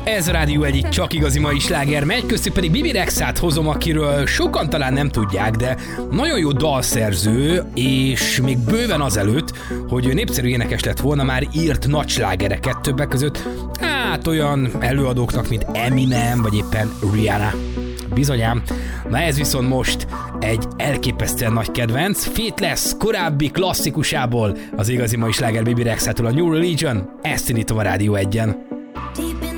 Ez a Rádió egyik csak igazi mai sláger megy, köztük pedig Bibi Rexát hozom, akiről sokan talán nem tudják, de nagyon jó dalszerző, és még bőven azelőtt, hogy ő népszerű énekes lett volna, már írt nagy slágereket, többek között, hát olyan előadóknak, mint Eminem, vagy éppen Rihanna. Bizonyám. Na ez viszont most egy elképesztően nagy kedvenc. Feat lesz korábbi klasszikusából, az igazi mai sláger Bibi Rexától, a New Religion. Ezt indítom a Rádió 1-en.